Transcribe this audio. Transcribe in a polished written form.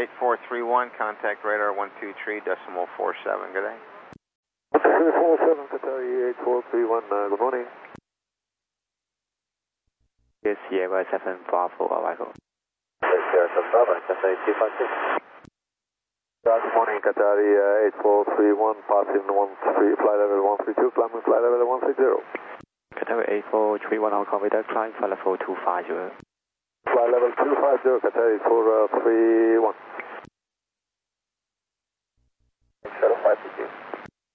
8431, contact radar 123.47, good day. 123.47, Qatari 8431, good morning. Yes, Sierra 7 Bravo, arrival. Sierra 7 Bravo, Qatari 256. Good morning, Qatari 8431, passing 13, flight level 132, climbing flight level 130. Qatari 8431, Hong Kong radar, climb flight level 250. Flight level 250, Qatari 431. 552.